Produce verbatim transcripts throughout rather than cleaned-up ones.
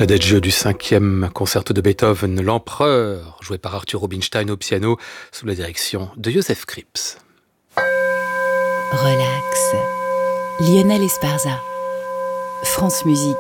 L'adagio du cinquième concerto de Beethoven, l'Empereur, joué par Arthur Rubinstein au piano, sous la direction de Joseph Krips. Relax. Lionel Esparza. France Musique.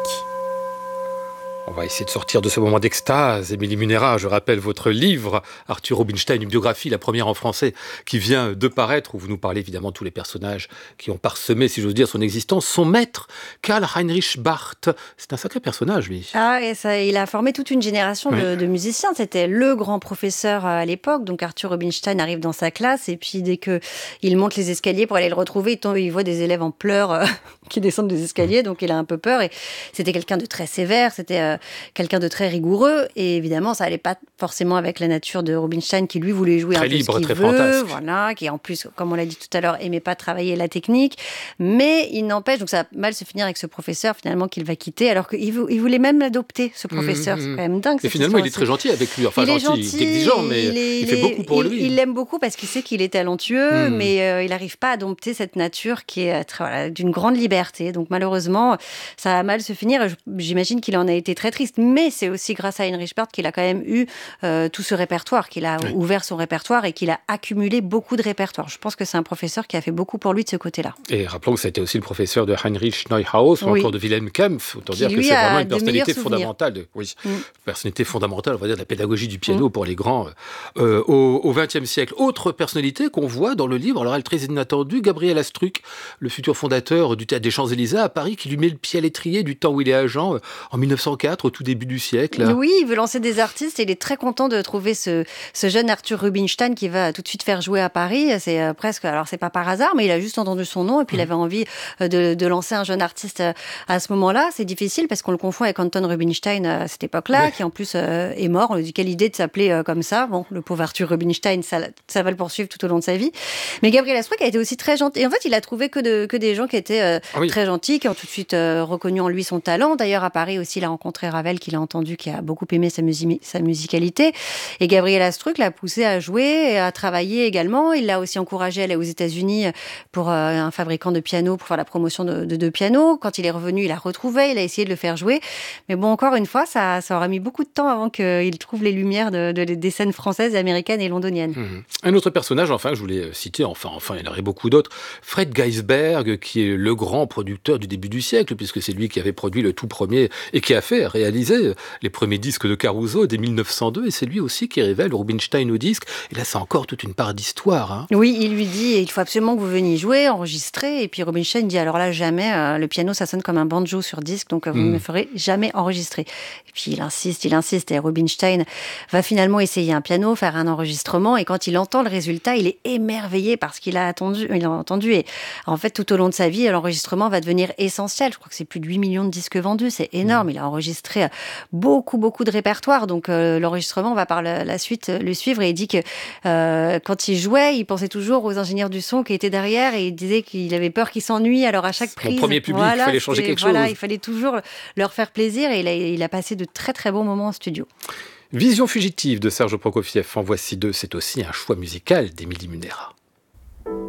On va essayer de sortir de ce moment d'extase. Émilie Munera, je rappelle votre livre, Arthur Rubinstein, une biographie, la première en français, qui vient de paraître, où vous nous parlez évidemment de tous les personnages qui ont parsemé, si j'ose dire, son existence. Son maître, Karl Heinrich Barth, c'est un sacré personnage, lui. Ah, et ça, il a formé toute une génération oui. de, de musiciens. C'était le grand professeur à l'époque. Donc Arthur Rubinstein arrive dans sa classe, et puis dès qu'il monte les escaliers pour aller le retrouver, il, tombe, il voit des élèves en pleurs euh, qui descendent des escaliers, donc il a un peu peur. Et c'était quelqu'un de très sévère, c'était... Euh, quelqu'un de très rigoureux, et évidemment ça allait pas forcément avec la nature de Rubinstein qui lui voulait jouer très un peu libre, ce qu'il très veut, fantasque. voilà, qui en plus, comme on l'a dit tout à l'heure, aimait pas travailler la technique, mais il n'empêche, donc ça va mal se finir avec ce professeur finalement qu'il va quitter, alors qu'il il voulait même l'adopter, ce professeur, mmh, c'est quand même dingue. Et finalement il est très gentil avec lui, enfin il gentil, est gentil, il est exigeant, mais il, est, il, il fait est, beaucoup pour il, lui. Il l'aime beaucoup parce qu'il sait qu'il est talentueux, mmh. mais euh, il n'arrive pas à dompter cette nature qui est très, voilà, d'une grande liberté, donc malheureusement ça va mal se finir, j'imagine qu'il en a été très triste, mais c'est aussi grâce à Heinrich Barth qu'il a quand même eu euh, tout ce répertoire, qu'il a oui. ouvert son répertoire et qu'il a accumulé beaucoup de répertoire. Je pense que c'est un professeur qui a fait beaucoup pour lui de ce côté-là. Et rappelons que ça a été aussi le professeur de Heinrich Neuhaus, ou oui. encore de Wilhelm Kempff. Autant qui dire que c'est vraiment une personnalité fondamentale, de, oui, mm. personnalité fondamentale, on va dire, de la pédagogie du piano mm. pour les grands euh, au vingtième siècle. Autre personnalité qu'on voit dans le livre, alors elle est très inattendue, Gabriel Astruc, le futur fondateur du Théâtre des Champs-Élysées à Paris, qui lui met le pied à l'étrier du temps où il est agent, euh, en mille neuf cent quatre, au tout début du siècle. Là. Oui, il veut lancer des artistes et il est très content de trouver ce, ce jeune Arthur Rubinstein qui va tout de suite faire jouer à Paris. C'est euh, presque, alors c'est pas par hasard, mais il a juste entendu son nom et puis mmh. il avait envie de, de lancer un jeune artiste à ce moment-là. C'est difficile parce qu'on le confond avec Anton Rubinstein à cette époque-là, oui. qui en plus euh, est mort. On lui dit quelle idée de s'appeler euh, comme ça. Bon, le pauvre Arthur Rubinstein, ça, ça va le poursuivre tout au long de sa vie. Mais Gabriel Astruc a été aussi très gentil. Et en fait, il a trouvé que, de, que des gens qui étaient euh, ah oui. très gentils, qui ont tout de suite euh, reconnu en lui son talent. D'ailleurs, à Paris aussi, il a rencontré Ravel, qu'il a entendu, qui a beaucoup aimé sa, musi- sa musicalité. Et Gabriel Astruc l'a poussé à jouer et à travailler également. Il l'a aussi encouragé à aller aux États-Unis pour euh, un fabricant de piano, pour faire la promotion de, de, de piano. Quand il est revenu, il l'a retrouvé, il a essayé de le faire jouer. Mais bon, encore une fois, ça, ça aura mis beaucoup de temps avant qu'il trouve les lumières de, de, des scènes françaises, américaines et londoniennes. Mmh. Un autre personnage, enfin, je voulais citer, enfin, enfin, il y en aurait beaucoup d'autres, Fred Geisberg, qui est le grand producteur du début du siècle, puisque c'est lui qui avait produit le tout premier et qui a fait réaliser les premiers disques de Caruso dès mille neuf cent deux, et c'est lui aussi qui révèle Rubinstein au disque. Et là, c'est encore toute une part d'histoire. Hein. Oui, il lui dit, il faut absolument que vous veniez jouer, enregistrer. Et puis Rubinstein dit, alors là, jamais, euh, le piano, ça sonne comme un banjo sur disque, donc euh, vous ne mmh. me ferez jamais enregistrer. Et puis il insiste, il insiste, et Rubinstein va finalement essayer un piano, faire un enregistrement, et quand il entend le résultat, il est émerveillé par ce qu'il a attendu, il a entendu. Et en fait, tout au long de sa vie, l'enregistrement va devenir essentiel. Je crois que c'est plus de huit millions de disques vendus, c'est énorme. Mmh. Il a enregistré beaucoup, beaucoup de répertoire. Donc euh, l'enregistrement va par la, la suite le suivre, et il dit que euh, quand il jouait, il pensait toujours aux ingénieurs du son qui étaient derrière, et il disait qu'il avait peur qu'ils s'ennuient. Alors à chaque prise, mon premier public, voilà, il fallait changer quelque voilà, chose. Il fallait toujours leur faire plaisir, et il a, il a passé de très très bons moments en studio. Vision fugitive de Serge Prokofiev, en voici deux, c'est aussi un choix musical d'Émilie Munera.